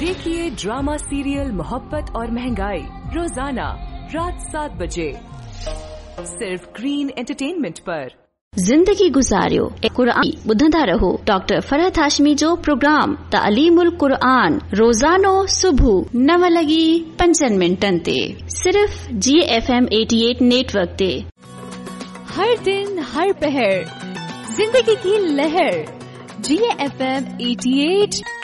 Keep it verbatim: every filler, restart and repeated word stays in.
देखिए drama serial मोहब्बत और महंगाई रोजाना रात सात बजे सिर्फ ग्रीन एंटरटेनमेंट पर। जिंदगी गुजारियो कुरान ॿुधंदा रहो डॉक्टर फरहत हाशमी जो प्रोग्राम तालीमुल कुरान रोज़ानो सुबह नव लगी पंजन मिनटन ते सिर्फ जी एफ एम अठासी नेटवर्क ते। हर दिन हर पहर जिंदगी की लहर जी एफ एम अठासी